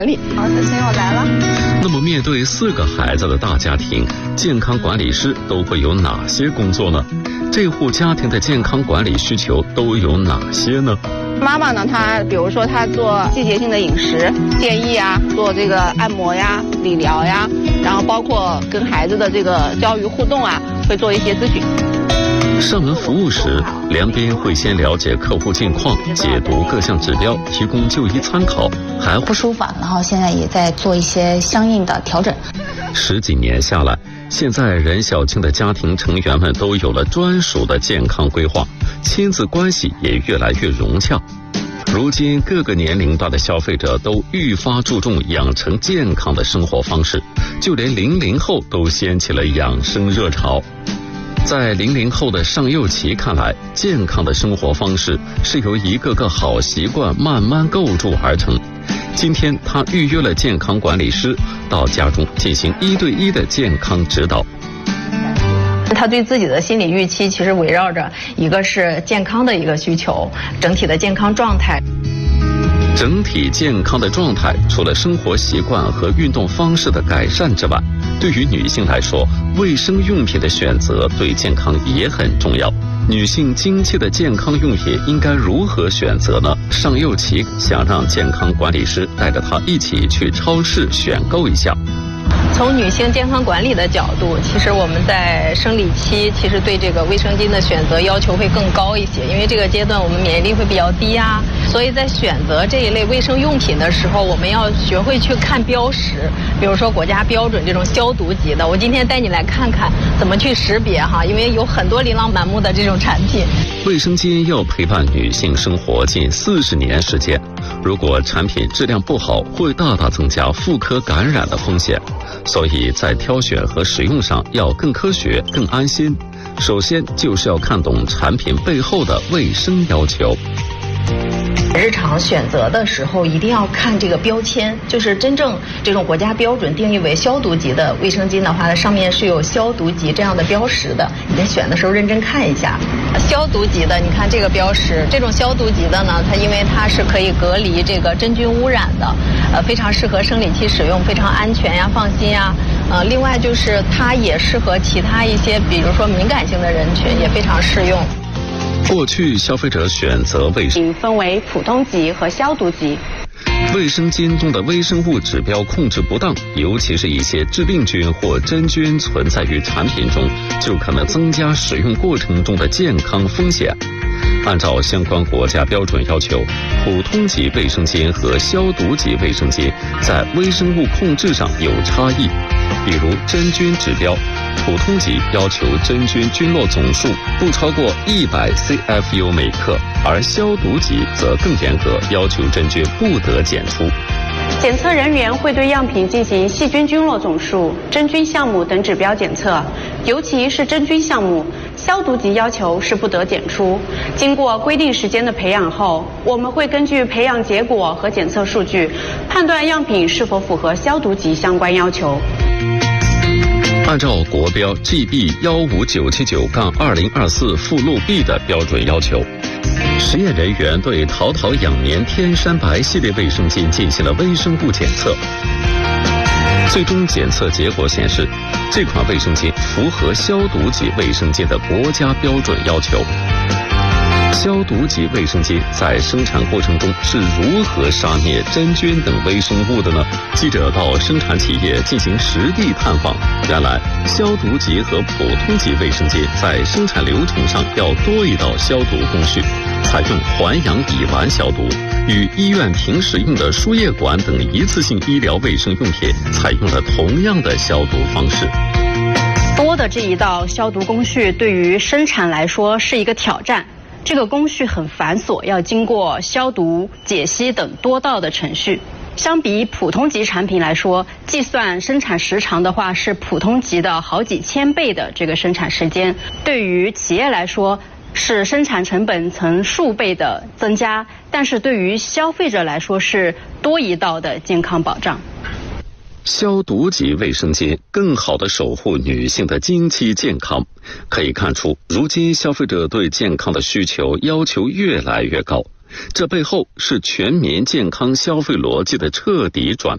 好，小新我来了。 那么面对4个孩子的大家庭，健康管理师都会有哪些工作呢？这户家庭的健康管理需求都有哪些呢？ 妈妈呢，她比如说她做季节性的饮食建议啊，做这个按摩呀、理疗呀，然后包括跟孩子的这个教育互动啊，会做一些咨询。 上门服务时，梁斌会先了解客户近况，解读各项指标，提供就医参考，还不舒服，然后现在也在做一些相应的调整。 10几年下来，现在任小青的家庭成员们都有了专属的健康规划，亲子关系也越来越融洽。如今各个年龄段的消费者都愈发注重养成健康的生活方式，就连00后都掀起了养生热潮。在00后的上幼期看来，健康的生活方式是由一个个好习惯慢慢构筑而成。今天他预约了健康管理师到家中进行1对1的健康指导。 他对自己的心理预期其实围绕着一个是健康的一个需求，整体的健康状态。 整体健康的状态，除了生活习惯和运动方式的改善之外，对于女性来说，卫生用品的选择对健康也很重要。女性经期的健康用品应该如何选择呢？上幼期想让健康管理师带着她一起去超市选购一下。 从女性健康管理的角度，其实我们在生理期其实对这个卫生巾的选择要求会更高一些，因为这个阶段我们免疫力会比较低啊，所以在选择这一类卫生用品的时候，我们要学会去看标识，比如说国家标准这种消毒级的，我今天带你来看看怎么去识别哈，因为有很多琳琅满目的这种产品。 卫生巾要陪伴女性生活近40年时间，如果产品质量不好，会大大增加妇科感染的风险。所以在挑选和使用上要更科学、更安心。首先就是要看懂产品背后的卫生要求。 日常选择的时候一定要看这个标签，就是真正这种国家标准定义为消毒级的卫生巾的话，它上面是有消毒级这样的标识的，你在选的时候认真看一下。消毒级的，你看这个标识，这种消毒级的呢，它因为它是可以隔离这个真菌污染的，非常适合生理期使用，非常安全呀、放心呀。另外就是它也适合其他一些，比如说敏感性的人群，也非常适用。 过去消费者选择卫生分为普通级和消毒级。 卫生巾中的微生物指标控制不当，尤其是一些致病菌或真菌存在于产品中，就可能增加使用过程中的健康风险。按照相关国家标准要求，普通级卫生巾和消毒级卫生巾在微生物控制上有差异。比如真菌指标，普通级要求真菌菌落总数不超过100 CFU 每克，而消毒级则更严格，要求真菌不得检出。 检测人员会对样品进行细菌菌落总数、真菌项目等指标检测，尤其是真菌项目，消毒级要求是不得检出。经过规定时间的培养后，我们会根据培养结果和检测数据，判断样品是否符合消毒级相关要求。 按照国标 GB15979-2024 附录 B 的标准要求，实验人员对淘淘养年天山白系列卫生巾进行了微生物检测。最终检测结果显示，这款卫生巾符合消毒级卫生巾的国家标准要求。消毒级卫生巾在生产过程中是如何杀灭真菌等微生物的呢？记者到生产企业进行实地探访，原来消毒级和普通级卫生巾在生产流程上要多一道消毒工序，采用环氧乙烷消毒，与医院平时用的输液管等一次性医疗卫生用品采用了同样的消毒方式。 多的这一道消毒工序对于生产来说是一个挑战。这个工序很繁琐，要经过消毒、解析等多道的程序。相比普通级产品来说，计算生产时长的话是普通级的好几千倍的这个生产时间。对于企业来说，是生产成本成数倍的增加，但是对于消费者来说是多一道的健康保障。 消毒级卫生巾更好地守护女性的经期健康。可以看出，如今消费者对健康的需求要求越来越高，这背后是全民健康消费逻辑的彻底转变。